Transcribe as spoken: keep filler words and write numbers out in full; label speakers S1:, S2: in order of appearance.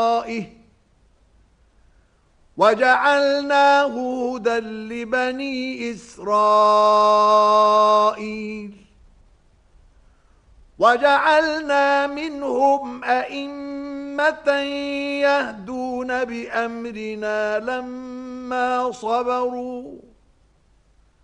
S1: وجعلناه هدى لبني إسرائيل وجعلنا منهم أئمة يهدون بأمرنا لما صبروا